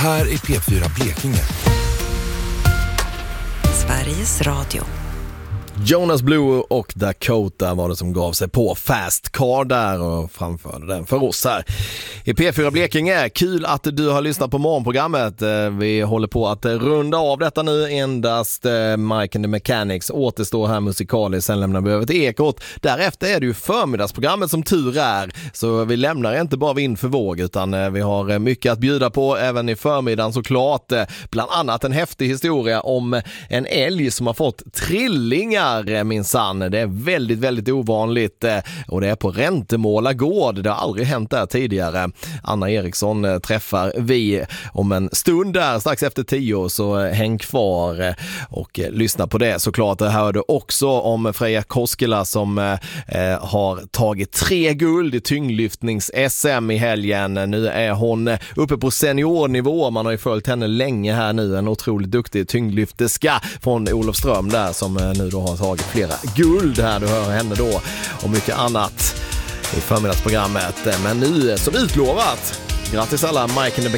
här är P4 Blekinge. Sveriges Radio. Jonas Blue och Dakota var det som gav sig på Fast Car där och framförde den för oss här i P4 Blekinge. Kul att du har lyssnat på morgonprogrammet. Vi håller på att runda av detta nu. Endast Mike and the Mechanics återstår här musikaliskt. Sen lämnar vi över till Ekot. Därefter är det ju förmiddagsprogrammet som tur är. Så vi lämnar inte bara vind för våg, utan vi har mycket att bjuda på även i förmiddagen såklart. Bland annat en häftig historia om en älg som har fått trillingar. Minsann. Det är väldigt, väldigt ovanligt och det är på Räntemåla gård. Det har aldrig hänt där tidigare. Anna Eriksson träffar vi om en stund där strax efter 10, så häng kvar och lyssna på det. Såklart hör du också om Freja Koskela som har tagit 3 guld i tyngdlyftnings-SM i helgen. Nu är hon uppe på seniornivå. Man har ju följt henne länge här nu. En otroligt duktig tyngdlyfterska från Olofström där som nu då har tagit flera guld här. Du hör henne då och mycket annat i förmiddagsprogrammet. Men nu som utlovat, grattis alla Mike and the